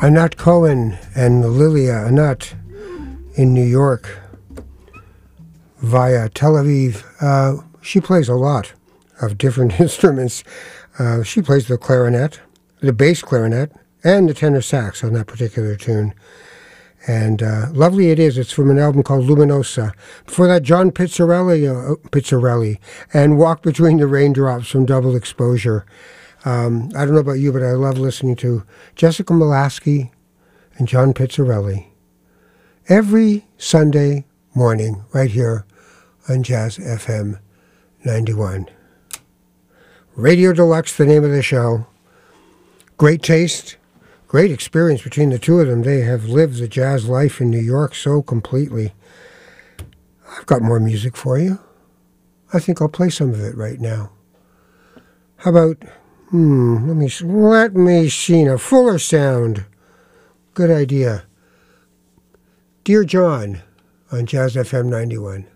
Anat Cohen and Lilia Anat in New York via Tel Aviv. She plays a lot of different instruments. She plays the clarinet, the bass clarinet, and the tenor sax on that particular tune. And lovely it is. It's from an album called Luminosa. Before that, John Pizzarelli, and Walk Between the Raindrops from Double Exposure. I don't know about you, but I love listening to Jessica Molaski and John Pizzarelli every Sunday morning right here on Jazz FM 91. Radio Deluxe, the name of the show. Great taste, great experience between the two of them. They have lived the jazz life in New York so completely. I've got more music for you. I think I'll play some of it right now. How about... let me see. A fuller sound. Good idea. Dear John on Jazz FM 91.